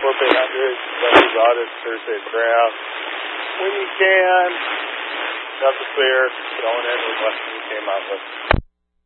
Flip 800, Sunday audit, Thursday ground. When you can, got the clear, going in with less than you came out with.